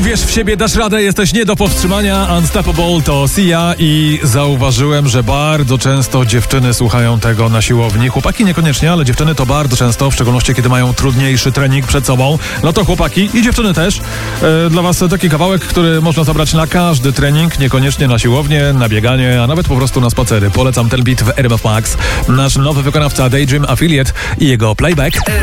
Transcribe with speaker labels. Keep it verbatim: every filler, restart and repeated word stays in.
Speaker 1: Uwierz w siebie, dasz radę, jesteś nie do powstrzymania. Unstoppable to Sia i zauważyłem, że bardzo często dziewczyny słuchają tego na siłowni. Chłopaki niekoniecznie, ale dziewczyny to bardzo często, w szczególności kiedy mają trudniejszy trening przed sobą. No to chłopaki i dziewczyny też. E, dla was taki kawałek, który można zabrać na każdy trening, niekoniecznie na siłownię, na bieganie, a nawet po prostu na spacery. Polecam ten beat w R M F Max. Nasz nowy wykonawca Daydream Affiliate i jego playback.